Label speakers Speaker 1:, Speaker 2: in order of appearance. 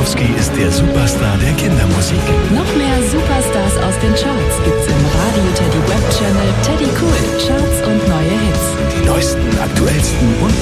Speaker 1: Tchaikovsky ist der Superstar der Kindermusik.
Speaker 2: Noch mehr Superstars aus den Charts gibt's im Radio Teddy Web Channel Teddy Cool. Charts und neue Hits.
Speaker 1: Die neuesten, aktuellsten und